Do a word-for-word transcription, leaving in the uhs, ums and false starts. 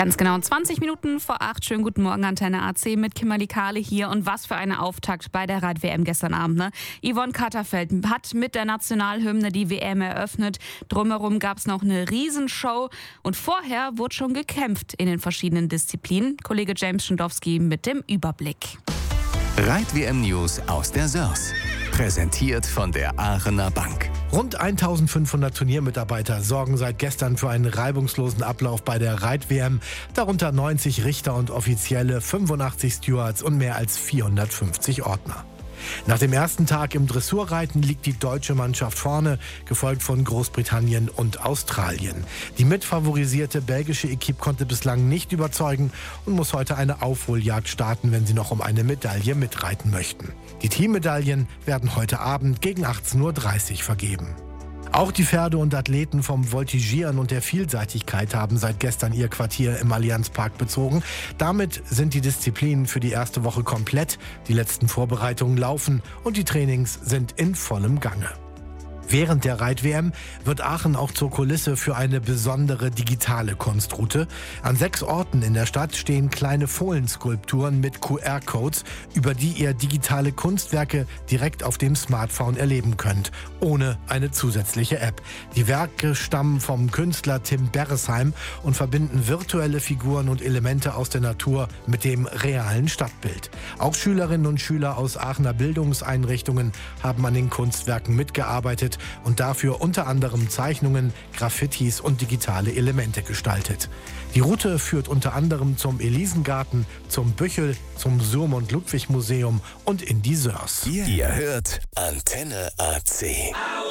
Ganz genau zwanzig Minuten vor acht. Schönen guten Morgen, Antenne A C mit Kimberly Kahle hier. Und was für eine Auftakt bei der Rad-W M gestern Abend. Ne? Yvonne Katterfeld hat mit der Nationalhymne die W M eröffnet. Drumherum gab es noch eine Riesenshow. Und vorher wurde schon gekämpft in den verschiedenen Disziplinen. Kollege James Schindowski mit dem Überblick. Rad-W M-News aus der Sörs. Präsentiert von der Aachener Bank. Rund eintausendfünfhundert Turniermitarbeiter sorgen seit gestern für einen reibungslosen Ablauf bei der Rad-W M. Darunter neunzig Richter und Offizielle, fünfundachtzig Stewards und mehr als vierhundertfünfzig Ordner. Nach dem ersten Tag im Dressurreiten liegt die deutsche Mannschaft vorne, gefolgt von Großbritannien und Australien. Die mitfavorisierte belgische Equipe konnte bislang nicht überzeugen und muss heute eine Aufholjagd starten, wenn sie noch um eine Medaille mitreiten möchten. Die Teammedaillen werden heute Abend gegen achtzehn Uhr dreißig vergeben. Auch die Pferde und Athleten vom Voltigieren und der Vielseitigkeit haben seit gestern ihr Quartier im Allianzpark bezogen. Damit sind die Disziplinen für die erste Woche komplett. Die letzten Vorbereitungen laufen und die Trainings sind in vollem Gange. Während der Rad-W M wird Aachen auch zur Kulisse für eine besondere digitale Kunstroute. An sechs Orten in der Stadt stehen kleine Fohlenskulpturen mit Q R-Codes, über die ihr digitale Kunstwerke direkt auf dem Smartphone erleben könnt, ohne eine zusätzliche App. Die Werke stammen vom Künstler Tim Beresheim und verbinden virtuelle Figuren und Elemente aus der Natur mit dem realen Stadtbild. Auch Schülerinnen und Schüler aus Aachener Bildungseinrichtungen haben an den Kunstwerken mitgearbeitet und dafür unter anderem Zeichnungen, Graffitis und digitale Elemente gestaltet. Die Route führt unter anderem zum Elisengarten, zum Büchel, zum Surmund-Ludwig-Museum und in die Sörs. Ihr, Ihr hört Antenne A C.